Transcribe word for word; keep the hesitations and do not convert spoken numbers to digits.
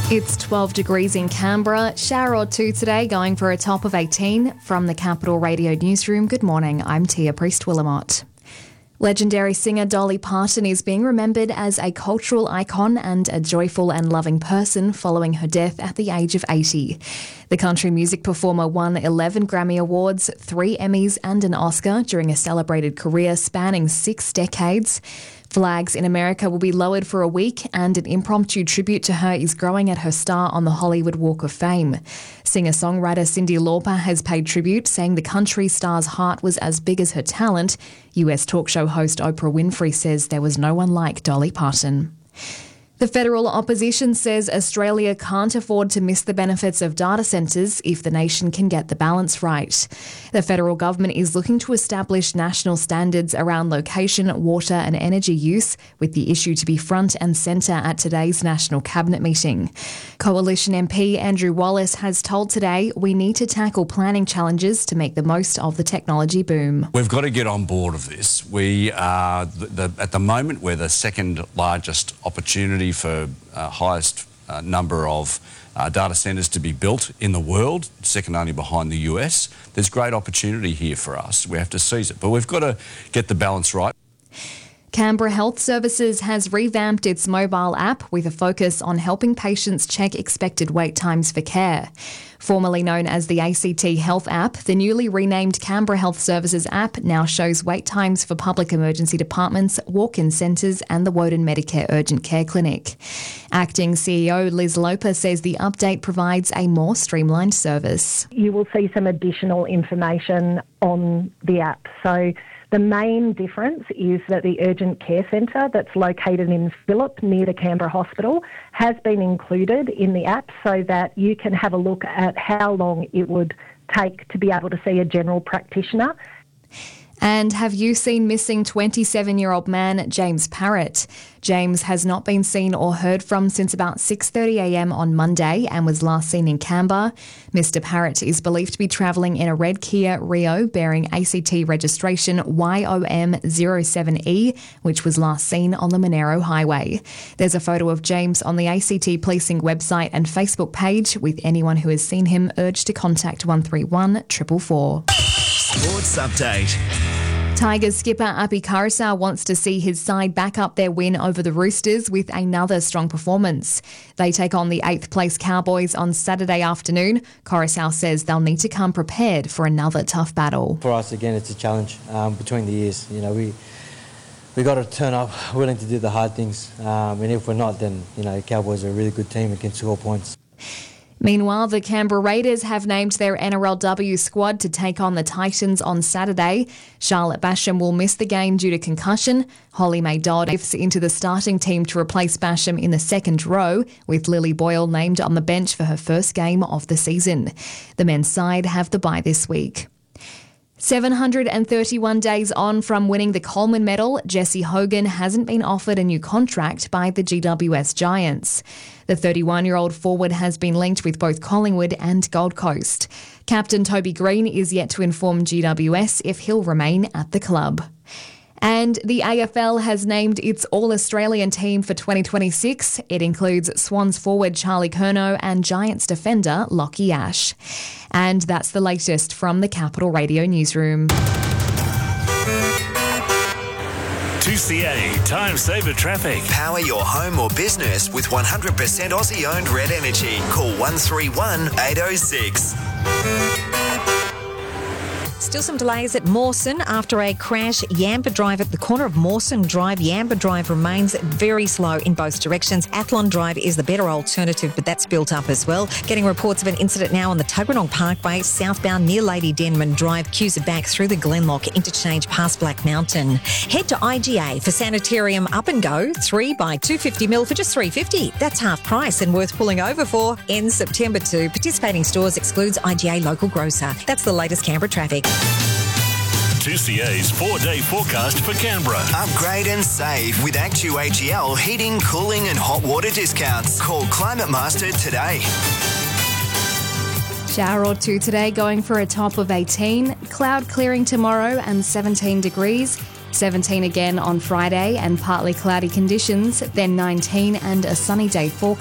It's twelve degrees in Canberra, shower or two today, going for a top of eighteen. From the Capital Radio Newsroom, good morning, I'm Tia Priest-Willamott. Legendary singer Dolly Parton is being remembered as a cultural icon and a joyful and loving person following her death at the age of eighty. The country music performer won eleven Grammy Awards, three Emmys and an Oscar during a celebrated career spanning six decades. Flags in America will be lowered for a week, and an impromptu tribute to her is growing at her star on the Hollywood Walk of Fame. Singer-songwriter Cyndi Lauper has paid tribute, saying the country star's heart was as big as her talent. U S talk show host Oprah Winfrey says there was no one like Dolly Parton. The federal opposition says Australia can't afford to miss the benefits of data centres if the nation can get the balance right. The federal government is looking to establish national standards around location, water and energy use, with the issue to be front and centre at today's National Cabinet meeting. Coalition M P Andrew Wallace has told Today we need to tackle planning challenges to make the most of the technology boom. We've got to get on board of this. We are, the, the, at the moment, we're the second largest opportunity for uh, highest uh, number of uh, data centres to be built in the world, second only behind the U S. There's great opportunity here for us. We have to seize it, but we've got to get the balance right. Canberra Health Services has revamped its mobile app with a focus on helping patients check expected wait times for care. Formerly known as the A C T Health app, the newly renamed Canberra Health Services app now shows wait times for public emergency departments, walk-in centres and the Woden Medicare Urgent Care Clinic. Acting C E O Liz Loper says the update provides a more streamlined service. You will see some additional information on the app. So the main difference is that the urgent care centre that's located in Phillip near the Canberra Hospital has been included in the app so that you can have a look at how long it would take to be able to see a general practitioner. And have you seen missing twenty-seven-year-old man James Parrott? James has not been seen or heard from since about six thirty a m on Monday and was last seen in Canberra. Mister Parrott is believed to be travelling in a red Kia Rio bearing A C T registration Y O M zero seven E, which was last seen on the Monero Highway. There's a photo of James on the A C T Policing website and Facebook page, with anyone who has seen him urged to contact one three one, four four four. Sports Update. Tigers skipper Api Karaisau wants to see his side back up their win over the Roosters with another strong performance. They take on the eighth place Cowboys on Saturday afternoon. Karaisau says they'll need to come prepared for another tough battle. For us, again, it's a challenge um, between the years. You know, we we got to turn up willing to do the hard things. Um, and if we're not, then, you know, Cowboys are a really good team and can score points. Meanwhile, the Canberra Raiders have named their N R L W squad to take on the Titans on Saturday. Charlotte Basham will miss the game due to concussion. Holly May Dodd shifts into the starting team to replace Basham in the second row, with Lily Boyle named on the bench for her first game of the season. The men's side have the bye this week. seven hundred thirty-one days on from winning the Coleman Medal, Jesse Hogan hasn't been offered a new contract by the G W S Giants. The thirty-one-year-old forward has been linked with both Collingwood and Gold Coast. Captain Toby Green is yet to inform G W S if he'll remain at the club. And the A F L has named its All-Australian team for twenty twenty-six. It includes Swans forward Charlie Curnow and Giants defender Lockie Ash. And that's the latest from the Capital Radio Newsroom. two C A Time Saver Traffic. Power your home or business with one hundred percent Aussie-owned Red Energy. Call one three one, eight oh six. Still some delays at Mawson after a crash. Yamba Drive at the corner of Mawson Drive. Yamba Drive remains very slow in both directions. Athlon Drive is the better alternative, but that's built up as well. Getting reports of an incident now on the Tuggeranong Parkway, southbound near Lady Denman Drive. Queues are back through the Glenlock interchange past Black Mountain. Head to I G A for Sanitarium Up and Go, three by two hundred fifty mil for just three dollars fifty. That's half price and worth pulling over for. Ends September second. Participating stores excludes I G A local grocer. That's the latest Canberra traffic. two C A's four-day forecast for Canberra. Upgrade and save with Actu A G L heating, cooling and hot water discounts. Call Climate Master today. Shower or two today, going for a top of eighteen. Cloud clearing tomorrow and seventeen degrees. seventeen again on Friday and partly cloudy conditions, then nineteen and a sunny day forecast.